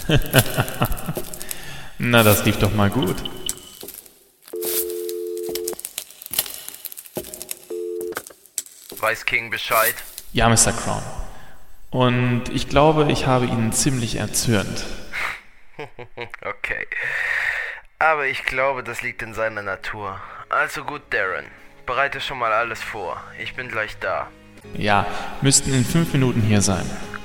Na, das lief doch mal gut. Weiß King Bescheid? Ja, Mr. Crown. Und ich glaube, ich habe ihn ziemlich erzürnt. Okay. Aber ich glaube, das liegt in seiner Natur. Also gut, Darren. Bereite schon mal alles vor. Ich bin gleich da. Ja, müssten in 5 Minuten hier sein.